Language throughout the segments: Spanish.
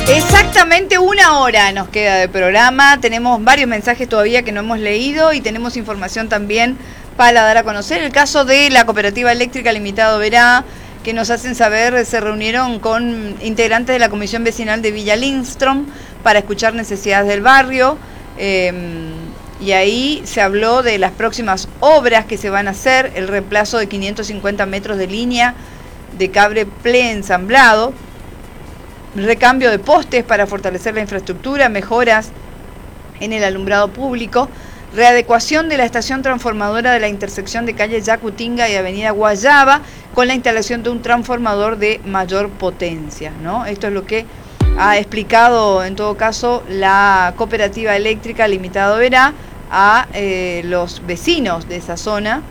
Exactamente una hora nos queda de programa. Tenemos varios mensajes todavía que no hemos leído y tenemos información también para dar a conocer. El caso de la Cooperativa Eléctrica Limitado Verá, que nos hacen saber, se reunieron con integrantes de la Comisión Vecinal de Villa Lindström para escuchar necesidades del barrio. Y ahí se habló de las próximas obras que se van a hacer, el reemplazo de 550 metros de línea de cable preensamblado, recambio de postes para fortalecer la infraestructura, mejoras en el alumbrado público, readecuación de la estación transformadora de la intersección de calle Yacutinga y avenida Guayaba con la instalación de un transformador de mayor potencia, ¿no? Esto es lo que ha explicado en todo caso la Cooperativa Eléctrica Limitado Verá a los vecinos de esa zona,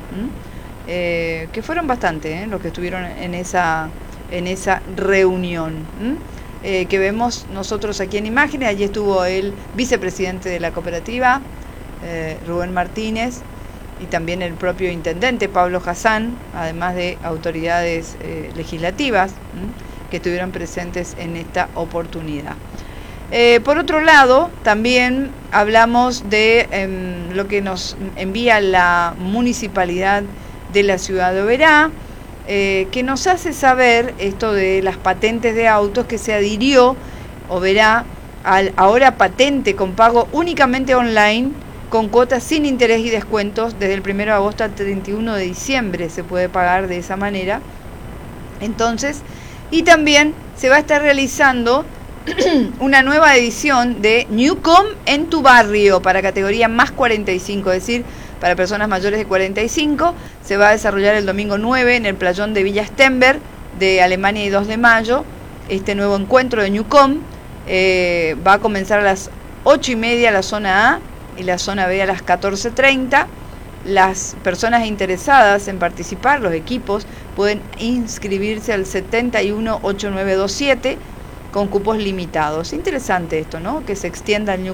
que fueron bastante los que estuvieron en esa reunión. Que vemos nosotros aquí en imágenes. Allí estuvo el vicepresidente de la cooperativa, Rubén Martínez, y también el propio intendente Pablo Hassan, además de autoridades legislativas que estuvieron presentes en esta oportunidad. Por otro lado, también hablamos de lo que nos envía la municipalidad de la ciudad de Oberá, que nos hace saber esto de las patentes de autos, que se adhirió Oberá al ahora patente con pago únicamente online, con cuotas sin interés y descuentos desde el 1 de agosto al 31 de diciembre se puede pagar de esa manera. Entonces, y también se va a estar realizando una nueva edición de Newcom en tu barrio para categoría más 45, es decir, para personas mayores de 45, se va a desarrollar el domingo 9 en el playón de Villa Stenberg de Alemania y 2 de mayo, este nuevo encuentro de Newcom. Va a comenzar a las 8:30 la zona A y la zona B a las 14:30. Las personas interesadas en participar, los equipos, pueden inscribirse al 718927 con cupos limitados. Interesante esto, ¿no? Que se extienda el